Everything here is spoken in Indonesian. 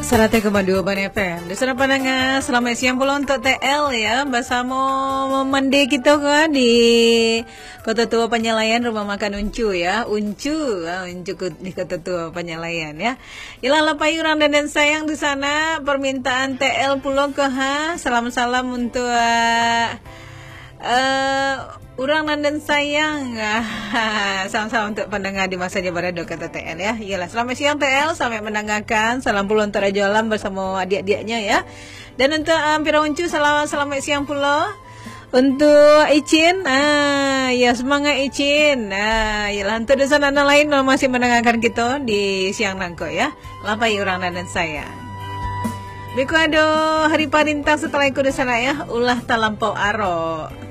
101,2 Ban FM. Di sana pandangan selamat siang pula untuk TL ya. Bersama mandi kita kan di Kota Tua Penyelayan Rumah Makan Uncu ya. Uncu di Kota Tua Penyelayan ya. Ialah lapai orang dan sayang di sana. Permintaan TL pulau ke salam-salam untuk orang dan sayang. Salam-salam untuk pendengar di masanya berada kata TL ya. Iyalah selamat siang TL, sampai mendengarkan. Salam pula untuk Raja Alam bersama adik-adiknya ya. Dan untuk Pira Uncu selamat siang pula. Untuk Icin, ya semangat Icin. Iyalah untuk di sana lain masih mendengarkan kita di siang nangko ya. Lapai orang dan sayang. Beko ada hari parintang setelah ikut di sana ya. Ulah talampau aro.